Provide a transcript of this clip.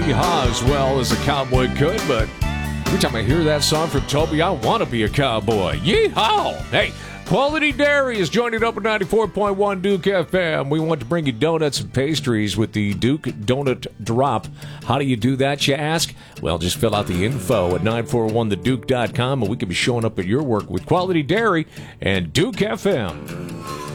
yeehaw as well as a cowboy could, but every time I hear that song from Toby, I want to be a cowboy. Yeehaw! Hey, Quality Dairy is joining up at 94.1 Duke FM. We want to bring you donuts and pastries with the Duke Donut Drop. How do you do that, you ask? Well, just fill out the info at 941theduke.com, and we can be showing up at your work with Quality Dairy and Duke FM.